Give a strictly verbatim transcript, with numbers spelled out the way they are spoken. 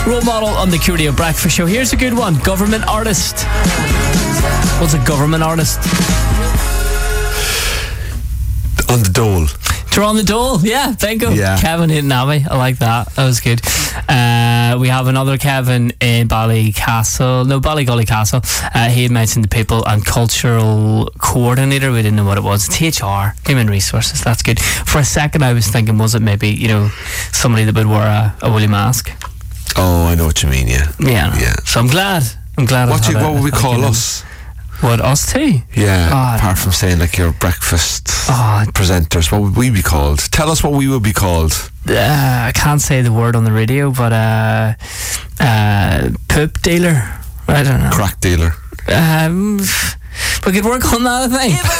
Role model on the Q Radio Breakfast Show. Here's a good one. Government artist. What's a government artist? On the dole. You're on the dole. Yeah, bingo. Yeah. Kevin hitting Abbey. I like that. That was good. Uh, we have another Kevin in Ballycastle. No, Ballygully Castle. Uh, he had mentioned the people and cultural coordinator. We didn't know what it was. It's H R, Human Resources. That's good. For a second, I was thinking, was it maybe, you know, somebody that would wear a, a woolly mask? Oh, I know what you mean, yeah. Yeah. Yeah. So I'm glad. I'm glad. What, I you, had what a, would we a call good us? What, us too? Yeah, Oh, apart from saying like your breakfast Oh. presenters, what would we be called? Tell us what we would be called. Uh, I can't say the word on the radio, but uh, uh, poop dealer. I don't know. Crack dealer. Um, we could work on that, I think.